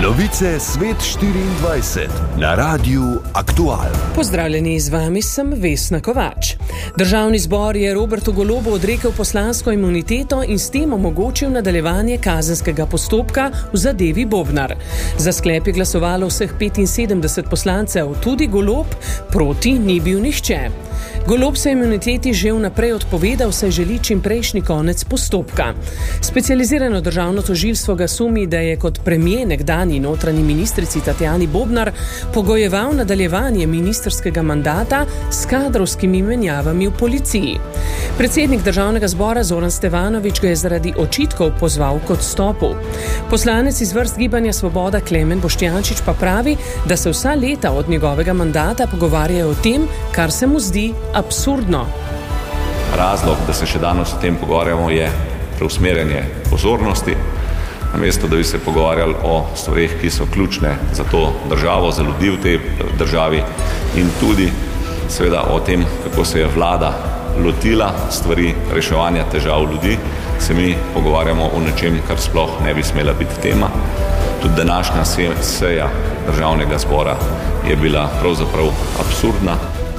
Novice Svet 24 na Radiu Aktual. Pozdravljeni, z vami sem Vesna Kovač. Državni zbor je Robertu Golobu odrekel poslansko imuniteto in s tem omogočil nadaljevanje kazenskega postopka v zadevi Bobnar. Za sklep je glasovalo vseh 75 poslancev, tudi Golob, proti ni bil nihče. Golob se imuniteti že vnaprej odpovedal, saj želi čimprejšnji konec postopka. Specializirano državno tožilstvo ga sumi, da je kot premier nekdanji notranji ministrici Tatjani Bobnar pogojeval nadaljevanje ministrskega mandata s kadrovskimi menjavami v policiji. Predsednik državnega zbora Zoran Stevanović ga je zaradi očitkov pozval k odstopu. Poslanec iz vrst Gibanja Svoboda Klemen Boštjančič pa pravi, da se vsa leta od njegovega mandata pogovarjajo o tem, kar se mu zdi absurdno. Razlog, da se še danes o tem pogovarjamo, je preusmerjanje pozornosti, namesto da bi se pogovarjali o stvareh, ki so ključne za to državo, za ljudi v tej državi in tudi seveda o tem, kako se je vlada lotila stvari reševanja težav ljudi, se mi pogovarjamo o nečem, kar sploh ne bi smela biti tema. Tudi današnja seja državnega zbora je bila pravzaprav absurdna.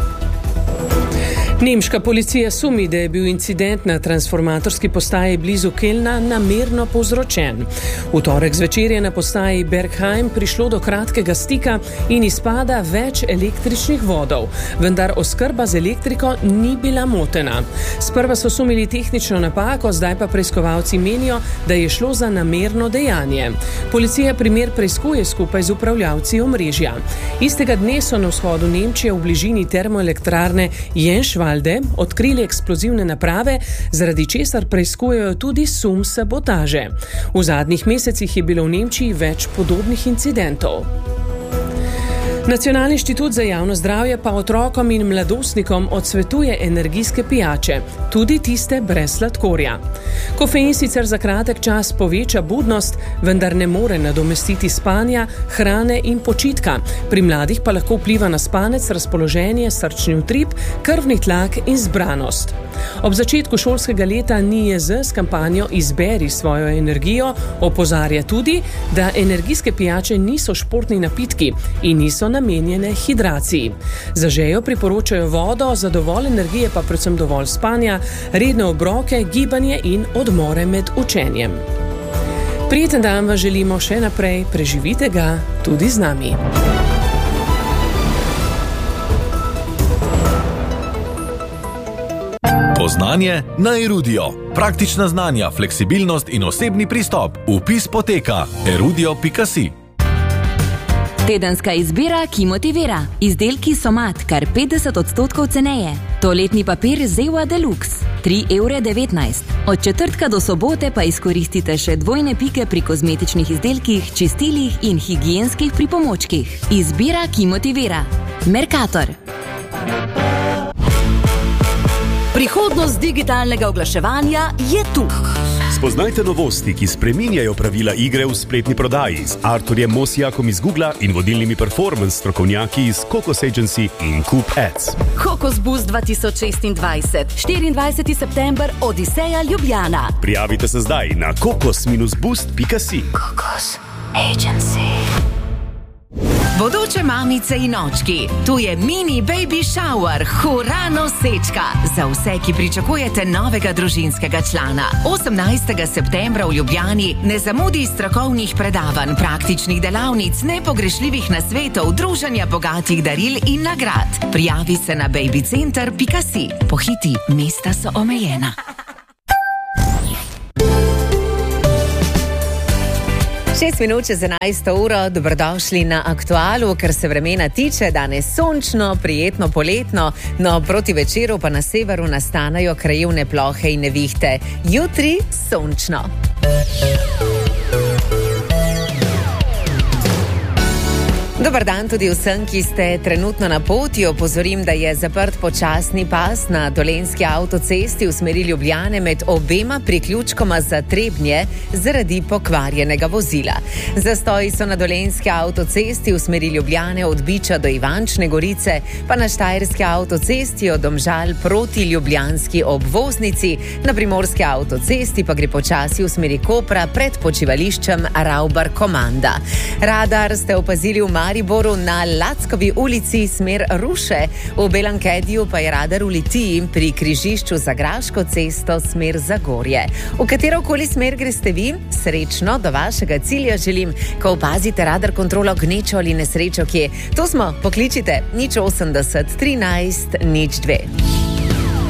Nemška policija sumi, da je bil incident na transformatorski postaji blizu Kelna namerno povzročen. V torek zvečer je na postaji Bergheim prišlo do kratkega stika in izpada več električnih vodov, vendar oskrba z elektriko ni bila motena. Sprva so sumili tehnično napako, zdaj pa preiskovalci menijo, da je šlo za namerno dejanje. Policija primer preiskuje skupaj z upravljavci omrežja. Istega dne so na vzhodu Nemčije v bližini termoelektrarne Jenschwalde odkrili eksplozivne naprave, zaradi česar preiskujejo tudi sum sabotaže. V zadnjih mesecih je bilo v Nemčiji več podobnih incidentov. Nacionalni inštitut za javno zdravje pa otrokom in mladostnikom odsvetuje energijske pijače, tudi tiste brez sladkorja. Kofein sicer za kratek čas poveča budnost, vendar ne more nadomestiti spanja, hrane in počitka. Pri mladih pa lahko vpliva na spanec, razpoloženje, srčni utrip, krvni tlak in zbranost. Ob začetku šolskega leta NIJZ s kampanjo Izberi svojo energijo opozarja tudi, da energijske pijače niso športni napitki in niso namenjene hidraciji. Za žejo priporočajo vodo, za dovolj energije pa predvsem dovolj spanja, redne obroke, gibanje in odmore med učenjem. Prijeten dan vam želimo še naprej, preživite ga tudi z nami. Poznanje na Erudio. Praktična znanja, fleksibilnost in osebni pristop. Vpis poteka erudio.si. Tedenska izbira, ki motivira. Izdelki Somat, kar 50% ceneje. Toaletni papir Zewa Deluxe, 3,19 €. Od četrtka do sobote pa izkoristite še dvojne pike pri kozmetičnih izdelkih, čistilih in higienskih pripomočkih. Izbira, ki motivira. Mercator. Prihodnost digitalnega oglaševanja je tu. Spoznajte novosti, ki spreminjajo pravila igre v spletni prodaji z Arturjem Mosijakom iz Googla in vodilnimi performance strokovnjaki iz Kokos Agency in Coop Ads. Kokos Boost 2026, 24. september, Odiseja Ljubljana. Prijavite se zdaj na kokos-boost.si. Kokos Agency. Bodoče mamice in očki, tu je mini baby shower, hura nosečka. Za vse, ki pričakujete novega družinskega člana. 18. septembra v Ljubljani ne zamudi strokovnih predavanj, praktičnih delavnic, nepogrešljivih nasvetov, druženja bogatih daril in nagrad. Prijavi se na babycenter.si. Pohiti, mesta so omejena. 6 minut čez 11. uro, dobrodošli na Aktualu, ker se vremena tiče, danes sončno, prijetno poletno, no proti večeru pa na severu nastanejo krajevne plohe in nevihte. Jutri sončno. Dobar dan tudi vsem, ki ste trenutno na poti. Opozorim, da je zaprt počasni pas na Dolenjski avtocesti v smeri Ljubljane med obema priključkoma za Trebnje zaradi pokvarjenega vozila. Zastoji so na Dolenjski avtocesti v smeri Ljubljane od Biča do Ivančne Gorice, pa na Štajerski avtocesti od Domžal proti ljubljanski obvoznici, na Primorski avtocesti pa gre počasi v smeri Kopra pred počivališčem Ravbar Komanda. Radar ste opazili v Mariboru na Lackovi ulici smer Ruše, v Belankediju pa je radar v Litiji pri križišču za Graško cesto smer Zagorje. V katerokoli smer greste vi, srečno do vašega cilja želim, ko opazite radar kontrolo gnečo ali nesrečo kje. To smo, pokličite 080 13 02.